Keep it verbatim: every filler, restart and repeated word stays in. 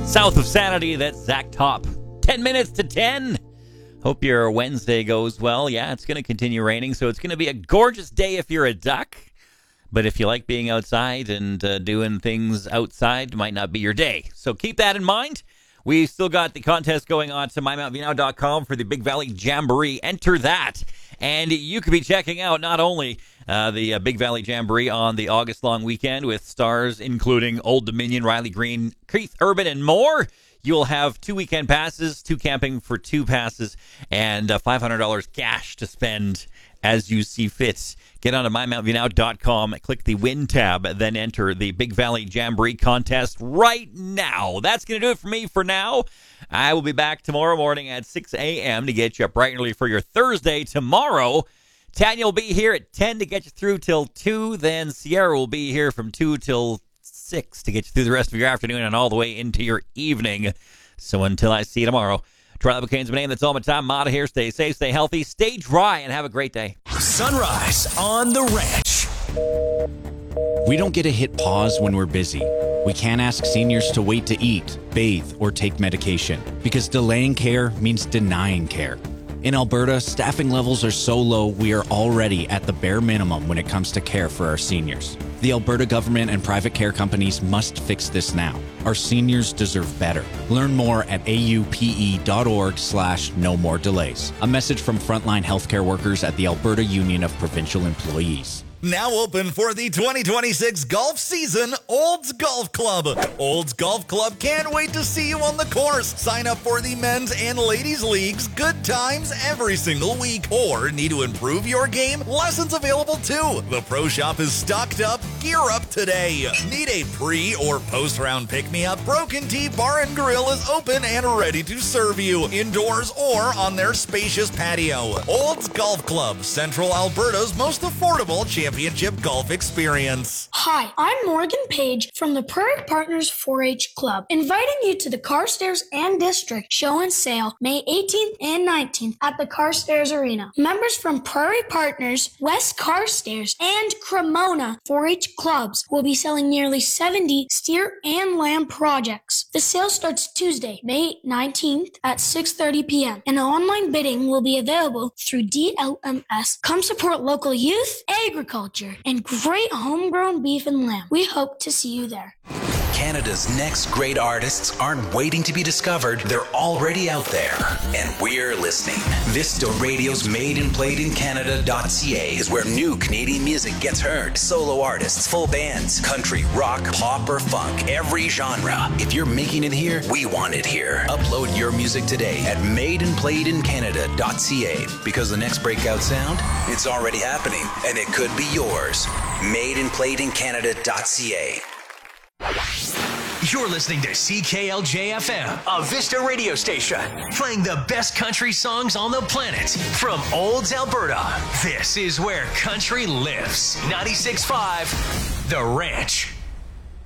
South of Sanity, that's Zach Top. ten minutes to ten. Hope your Wednesday goes well. Yeah, it's going to continue raining, so it's going to be a gorgeous day if you're a duck. But if you like being outside and uh, doing things outside, it might not be your day. So keep that in mind. We've still got the contest going on to my mount v now dot com for the Big Valley Jamboree. Enter that. And you could be checking out not only uh, the uh, Big Valley Jamboree on the August long weekend with stars including Old Dominion, Riley Green, Keith Urban, and more. You'll have two weekend passes, two camping for two passes, and uh, five hundred dollars cash to spend as you see fit. Get on to my mount v now dot com, click the Win tab, then enter the Big Valley Jamboree contest right now. That's going to do it for me for now. I will be back tomorrow morning at six a.m. to get you up bright and early for your Thursday. Tomorrow, Tanya will be here at ten to get you through till two. Then Sierra will be here from two till six to get you through the rest of your afternoon and all the way into your evening. So until I see you tomorrow, Charlie McCain's my name. That's all my time. I'm out of here. Stay safe, stay healthy, stay dry, and have a great day. Sunrise on the Ranch. We don't get to hit pause when we're busy. We can't ask seniors to wait to eat, bathe, or take medication because delaying care means denying care. In Alberta, staffing levels are so low, we are already at the bare minimum when it comes to care for our seniors. The Alberta government and private care companies must fix this now. Our seniors deserve better. Learn more at aupe.org slash no more delays. A message from frontline healthcare workers at the Alberta Union of Provincial Employees. Now open for the twenty twenty-six golf season, Olds Golf Club. Olds Golf Club can't wait to see you on the course. Sign up for the men's and ladies leagues, good times every single week. Or need to improve your game? Lessons available too. The pro shop is stocked up. Gear up today. Need a pre or post round pick-me-up? Broken Tea Bar and Grill is open and ready to serve you indoors or on their spacious patio. Olds Golf Club, Central Alberta's most affordable championship Championship golf experience. Hi, I'm Morgan Page from the Prairie Partners four H Club, inviting you to the Carstairs and District Show and Sale May eighteenth and nineteenth at the Carstairs Arena. Members from Prairie Partners, West Carstairs, and Cremona four H clubs will be selling nearly seventy steer and lamb projects. The sale starts Tuesday, May nineteenth at six thirty p.m. and online bidding will be available through D L M S. Come support local youth, agriculture, and great homegrown beef and lamb. We hope to see you there. Canada's next great artists aren't waiting to be discovered, they're already out there. And we're listening. Vista Radio's Made and Played in Canada dot c a is where new Canadian music gets heard. Solo artists, full bands, country, rock, pop, or funk, every genre. If you're making it here, we want it here. Upload your music today at Made and Played in Canada dot c a because the next breakout sound, it's already happening and it could be yours. Made and Played in Canada dot c a. You're listening to C K L J F M, a Vista radio station, playing the best country songs on the planet from Olds, Alberta. This is where country lives. ninety-six point five The Ranch.